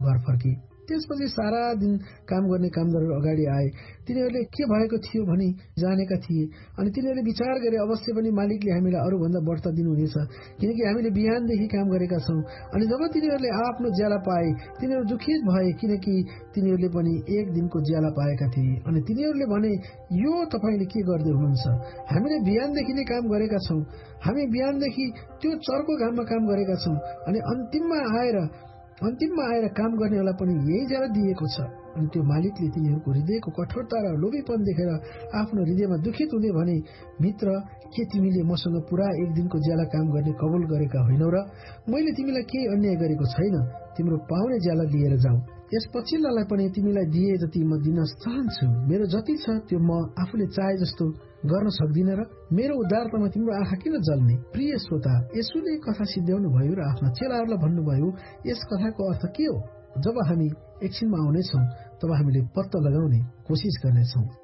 घर फर्के। त्यसपछि सारा दिन काम गर्ने कामदारहरू अगाडि आए। तिनीहरूले के भएको थियो भनी जानेका थिए अनि तिनीहरूले विचार गरे अवश्य पनि मालिकले हामीलाई अरूभन्दा बढ्ता दिनुहुनेछ, किनकि हामीले बिहानदेखि काम गरेका छौँ। अनि जब तिनीहरूले आफ्नो ज्याला पाए तिनीहरू दुखित भए, किनकि तिनीहरूले पनि एक दिनको ज्याला पाएका थिए। अनि तिनीहरूले भने, यो तपाईले के गर्दै हुनुहुन्छ? हामीले बिहानदेखि नै काम गरेका छौँ, हामी बिहानदेखि त्यो चर्को घाममा काम गरेका छौँ अनि अन्तिममा आएर काम गर्नेहरूलाई पनि यही ज्याला दिएको छ। अनि त्यो मालिकले तिनीहरूको हृदयको कठोरता र लोभीपन देखेर आफ्नो हृदयमा दुखित हुँदै भने, मित्र, के तिमीले मसँग पुरा एक दिनको ज्याला काम गर्ने कबुल गरेका होइनौ र? मैले तिमीलाई केही अन्याय गरेको छैन, तिम्रो पाउने ज्याला लिएर जाऊ। यस पछिल्लालाई पनि तिमीलाई दिए जति म दिन चाहन्छु। मेरो जति छ त्यो म आफूले चाहे जस्तो गर्न सक्दिन र? मेरो उद्धारतामा तिम्रो आँखा किन जल्ने? प्रिय श्रोता, येशूले कथा सिद्ध्याउनु भयो र आफ्ना चेलाहरूलाई भन्नुभयो, यस कथाको अर्थ के हो? जब हामी एकछिनमा आउनेछौँ तब हामीले पत्ता लगाउने कोसिस गर्नेछौँ।